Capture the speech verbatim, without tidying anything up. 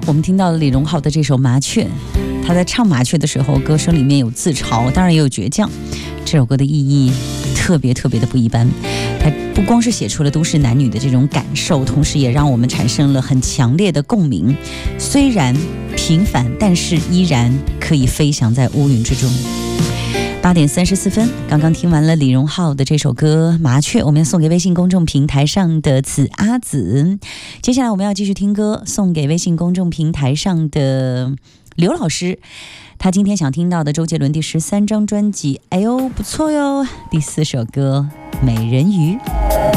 我们听到了李荣浩的这首《麻雀》，他在唱《麻雀》的时候，歌声里面有自嘲，当然也有倔强。这首歌的意义特别特别的不一般，它不光是写出了都市男女的这种感受，同时也让我们产生了很强烈的共鸣。虽然平凡，但是依然可以飞翔在乌云之中。八点三十四分，刚刚听完了李荣浩的这首歌《麻雀》，我们要送给微信公众平台上的子阿紫。接下来我们要继续听歌，送给微信公众平台上的刘老师。他今天想听到的周杰伦第十三张专辑，哎呦不错哟，第四首歌《美人鱼》。